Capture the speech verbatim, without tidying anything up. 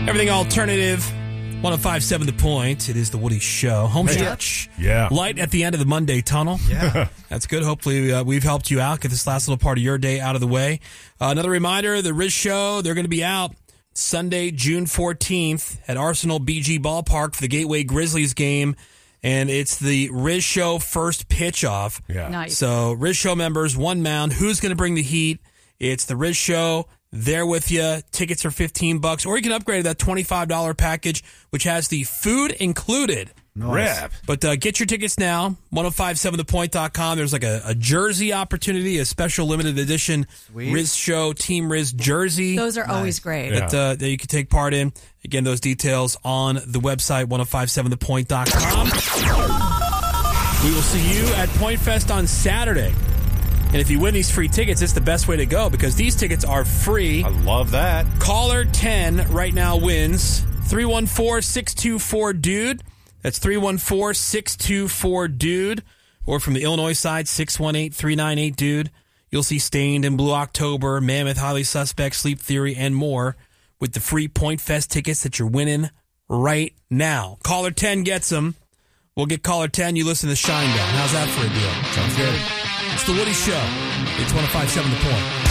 Everything alternative. one oh five point seven The Point. It is the Woody Show. Home Hey. stretch. Yeah. Light at the end of the Monday tunnel. Yeah. That's good. Hopefully uh, we've helped you out. Get this last little part of your day out of the way. Uh, another reminder, the Riz Show, they're going to be out Sunday, June fourteenth at Arsenal B G Ballpark for the Gateway Grizzlies game. And it's the Riz Show first pitch off. Yeah. Nice. So Riz Show members, one mound. Who's going to bring the heat? It's the Riz Show. They're with you. Tickets are fifteen bucks, or you can upgrade that twenty-five dollars package, which has the food included. Nice. Rip. But uh, get your tickets now, ten fifty-seven the point dot com. There's like a, a jersey opportunity, a special limited edition Sweet. Riz Show, Team Riz jersey Those are always great. that, uh, that you can take part in. Again, those details on the website, ten fifty-seven the point dot com. We will see you at Point Fest on Saturday. And if you win these free tickets, it's the best way to go because these tickets are free. I love that. Caller ten right now wins three one four, six two four, dude. That's three one four, six two four, dude. Or from the Illinois side, six one eight, three nine eight, dude. You'll see Stained and Blue October, Mammoth, Highly Suspect, Sleep Theory, and more with the free Point Fest tickets that you're winning right now. Caller ten gets them. We'll get caller ten. You listen to Shinedown. How's that for a deal? Sounds good. It's the Woody Show. It's ten fifty-seven The Point.